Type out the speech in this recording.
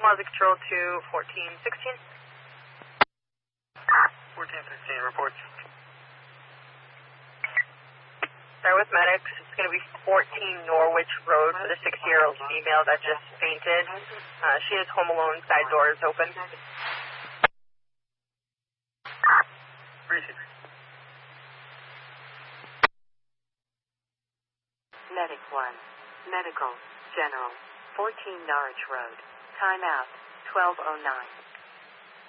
Plaza Control to 1416. 1416, report. Start with medics. It's going to be 14 Norwich Road for the 6-year-old female that just fainted. She is home alone, side doors open. Briefing. Medic 1. Medical. General. 14 Norwich Road. Timeout. 12:09.